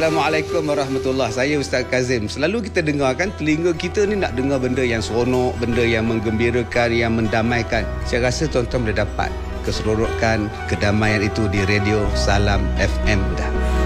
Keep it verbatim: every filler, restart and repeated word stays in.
Assalamualaikum warahmatullahi. Saya Ustaz Kazim. Selalu kita dengar kan, telinga kita ni nak dengar benda yang seronok, benda yang menggembirakan, yang mendamaikan. Saya rasa tuan-tuan boleh dapat keseronokan, kedamaian itu di radio Salam F M dah.